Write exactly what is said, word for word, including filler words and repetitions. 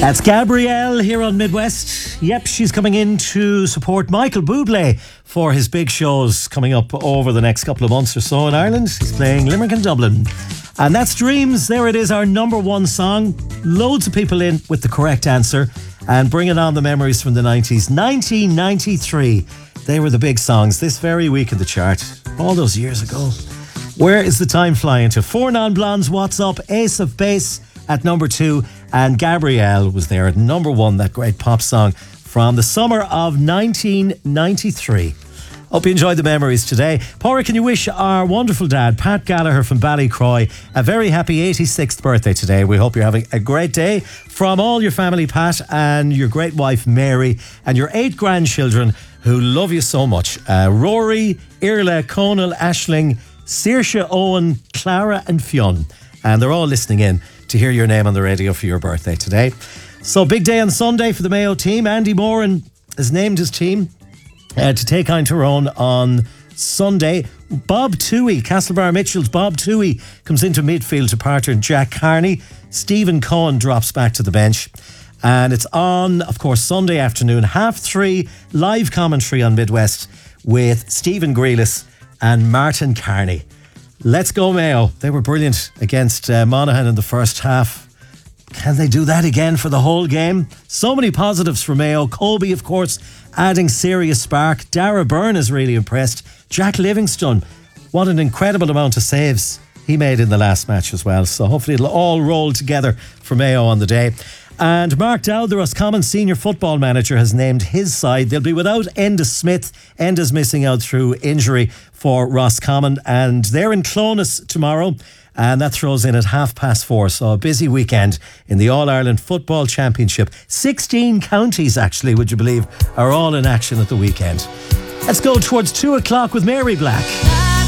That's Gabrielle here on Midwest. Yep, she's coming in to support Michael Bublé for his big shows coming up over the next couple of months or so in Ireland. He's playing Limerick and Dublin. And that's Dreams. There it is, our number one song. Loads of people in with the correct answer and bringing on the memories from the nineties. nineteen ninety-three, they were the big songs this very week in the chart, all those years ago. Where is the time flying to? Four Non-Blondes, What's Up? Ace of Base at number two, and Gabrielle was there at number one, that great pop song from the summer of nineteen ninety-three. Hope you enjoyed the memories today. Paura, can you wish our wonderful dad, Pat Gallagher from Ballycroy, a very happy eighty-sixth birthday today. We hope you're having a great day. From all your family, Pat, and your great wife, Mary, and your eight grandchildren who love you so much. Uh, Rory, Irla, Conal, Aisling, Saoirse, Owen, Clara and Fionn. And they're all listening in to hear your name on the radio for your birthday today. So big day on Sunday for the Mayo team. Andy Moran has named his team uh, to take on Tyrone on Sunday. Bob Toohey, Castlebar Mitchell's Bob Toohey comes into midfield to partner Jack Carney. Stephen Cohen drops back to the bench. And it's on, of course, Sunday afternoon, half three, live commentary on Midwest with Stephen Grealis and Martin Carney. Let's go Mayo. They were brilliant against uh, Monaghan in the first half. Can they do that again for the whole game? So many positives for Mayo. Colby, of course, adding serious spark. Dara Byrne is really impressed. Jack Livingstone, what an incredible amount of saves he made in the last match as well. So hopefully it'll all roll together for Mayo on the day. And Mark Dowd, the Roscommon senior football manager, has named his side. They'll be without Enda Smith. Enda's missing out through injury for Roscommon, and they're in Clones tomorrow, and that throws in at half past four. So a busy weekend in the All-Ireland Football Championship. sixteen counties, actually, would you believe, are all in action at the weekend. Let's go towards two o'clock with Mary Black.